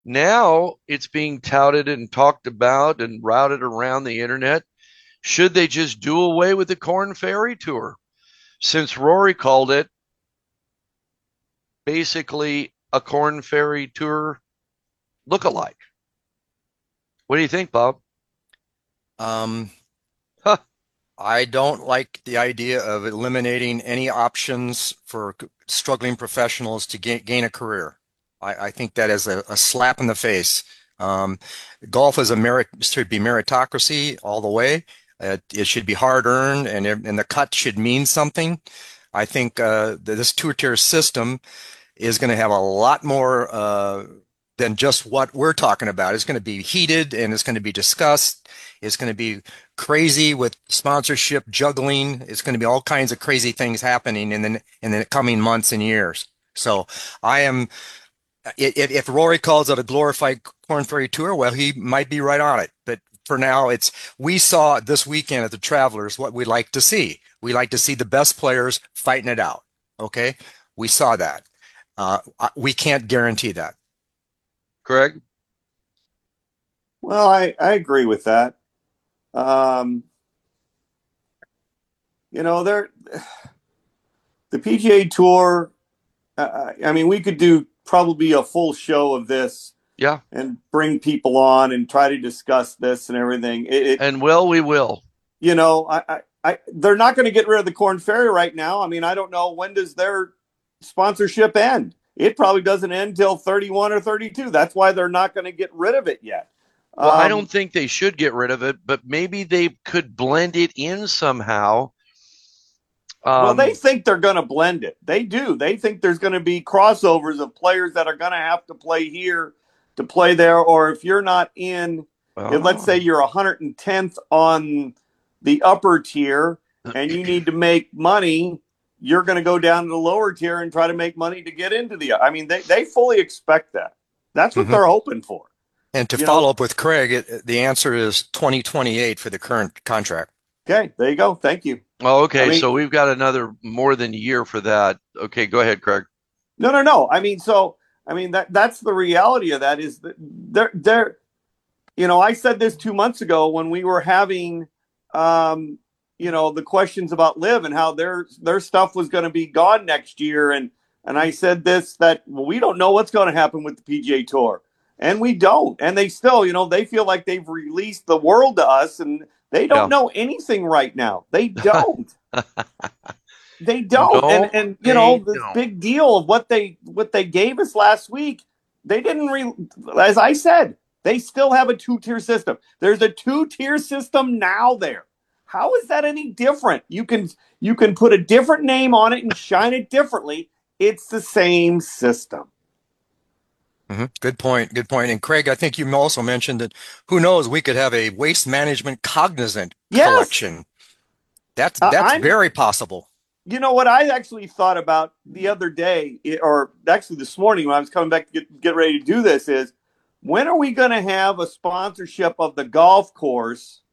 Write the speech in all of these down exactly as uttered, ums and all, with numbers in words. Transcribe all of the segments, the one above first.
Now it's being touted and talked about and routed around the internet. Should they just do away with the Corn Ferry Tour? Since Rory called it basically a Corn Ferry Tour look-alike. What do you think, Bob? Um, Huh. I don't like the idea of eliminating any options for c- struggling professionals to gain, gain a career. I, I think that is a, a slap in the face. Um, Golf is a merit, should be meritocracy all the way. Uh, it should be hard earned, and it- and the cut should mean something. I think uh, that this two-tier system is going to have a lot more uh, than just what we're talking about. It's going to be heated and it's going to be discussed. It's going to be crazy with sponsorship juggling. It's going to be all kinds of crazy things happening in the in the coming months and years. So I am, if, if Rory calls it a glorified Corn Ferry Tour, well, he might be right on it. But for now, it's we saw this weekend at the Travelers what we like to see. We like to see the best players fighting it out. Okay, we saw that. Uh, we can't guarantee that. Craig? Well, I, I agree with that. Um, you know, there the P G A Tour. Uh, I mean, we could do probably a full show of this Yeah. and bring people on and try to discuss this and everything. It, it And well, we will. you know, I, I, I they're not going to get rid of the Corn Ferry right now. I mean, I don't know when does their sponsorship end. It probably doesn't end till thirty-one or thirty-two. That's why they're not going to get rid of it yet. Well, I Um, don't think they should get rid of it, but maybe they could blend it in somehow. Well, they Um, think they're going to blend it. They do. They think there's going to be crossovers of players that are going to have to play here to play there. Or if you're not in, if, let's say oh. you're one hundred tenth on the upper tier and you need to make money, you're going to go down to the lower tier and try to make money to get into the. I mean, they, they fully expect that. That's what Mhm. they're hoping for. And to You know, follow up with Craig, it, the answer is twenty twenty-eight for the current contract. okay, there you go. Thank you. Oh, I okay. mean, So we've got another more than a year for that. Okay, go ahead, Craig. no, no, no. I mean, so I mean that that's the reality of that is that they're they're you know, I said this two months ago when we were having um, you know, the questions about Live and how their their stuff was going to be gone next year and and I said this that well, we don't know what's going to happen with the P G A Tour. And we don't. And they still, you know, they feel like they've released the world to us and they don't Yeah. know anything right now. They don't. They don't. And No, and you know, they this don't. big deal of what they what they gave us last week, they didn't re as I said, they still have a two-tier system. There's a two-tier system now there. How is that any different? You can you can put a different name on it and shine it differently. It's the same system. Mhm. Good point. Good point. And Craig, I think you also mentioned that who knows, we could have a waste management cognizant Yes. collection. That's Uh, that's I'm very possible. you know what I actually thought about the other day, or actually this morning when I was coming back to get, get ready to do this, is when are we going to have a sponsorship of the golf course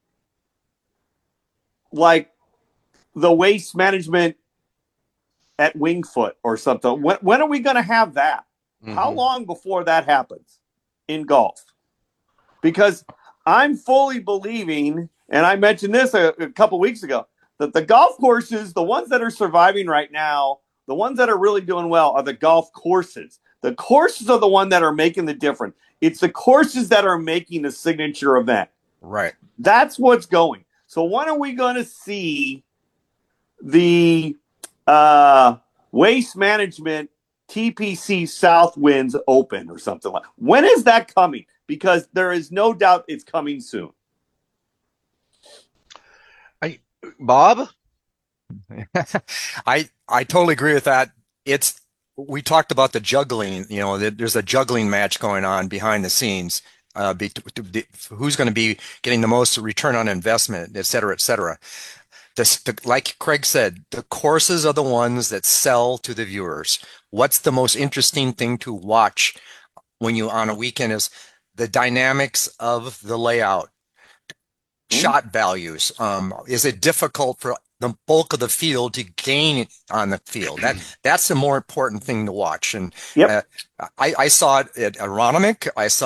like the waste management at Wingfoot or something? When, when are we going to have that? How Hmm. long before that happens in golf? Because I'm fully believing, and I mentioned this a, a couple weeks ago, that the golf courses, the ones that are surviving right now, the ones that are really doing well are the golf courses. The courses are the one that are making the difference. It's the courses that are making the signature event. Right. That's what's going. So when are we going to see the uh, waste management T P C South Winds Open or something like? When is that coming? Because there is no doubt it's coming soon. I, Bob? I I totally agree with that. It's we talked about the juggling, you know, there's a juggling match going on behind the scenes. Uh, be, be, who's going to be getting the most return on investment, et cetera, et cetera. This, the, like Craig said, the courses are the ones that sell to the viewers. What's the most interesting thing to watch when you on a weekend is the dynamics of the layout, Hmm? shot values. Um, is it difficult for the bulk of the field to gain on the field. That that's the more important thing to watch. And Yep. uh, I, I saw it at Aronimink. I saw